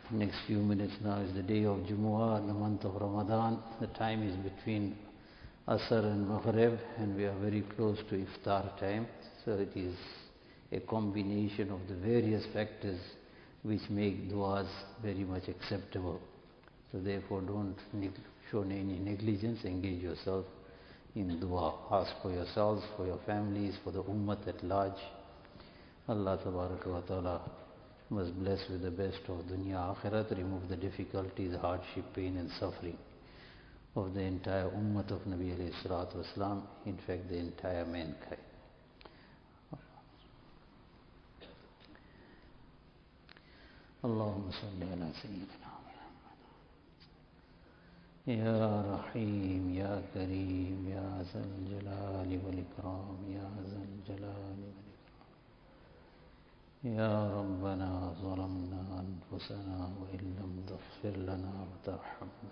Next few minutes now is the day of Jumu'ah, the month of Ramadan. The time is between Asr and Maghrib, and we are very close to Iftar time. So it is a combination of the various factors which make du'as very much acceptable. So therefore don't show any negligence, engage yourself in dua. Ask for yourselves, for your families, for the ummah at large. Allah Tabaraka wa Ta'ala must bless with the best of dunya akhirat, remove the difficulties, hardship, pain and suffering of the entire ummah of Nabi alayhi salatu wasalam, in fact the entire mankind. Allahumma salli ala Sayyidina Ya Rahim, Ya Kareem, Ya Zal Jalali wal Ikram, Ya Zal Jalali wal يا ربنا ظلمنا أنفسنا وإن لم تغفر لنا وترحمنا